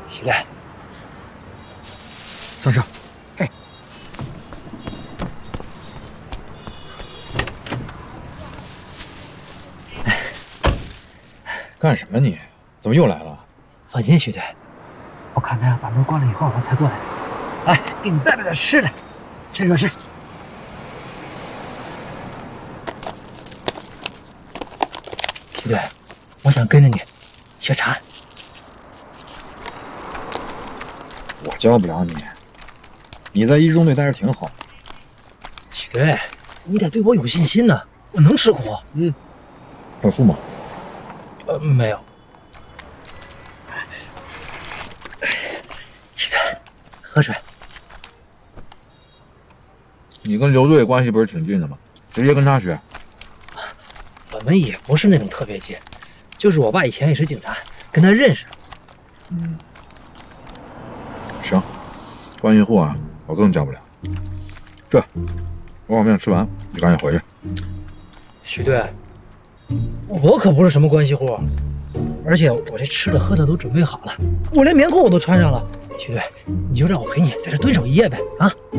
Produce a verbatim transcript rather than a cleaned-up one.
许队， 上车。 嘿。 干什么你？怎么又来了？ 放心，许队，我看他把门关了以后，我才过来的。来，给你带了点吃的，趁热吃。许队，我想跟着你学茶。 我教不了你，你在一中队待着挺好。 许队，你得对我有信心呢，我能吃苦。 嗯，要醋吗？ 呃，没有。许队，喝水。 你跟刘队关系不是挺近的吗？直接跟他学。 我们也不是那种特别近，就是我爸以前也是警察，跟他认识。 嗯，行，关系户啊，我更教不了。这，我把面吃完，你赶紧回去。 许队，我可不是什么关系户，而且我这吃的喝的都准备好了，我连棉裤我都穿上了。许队，你就让我陪你在这蹲守一夜呗，啊！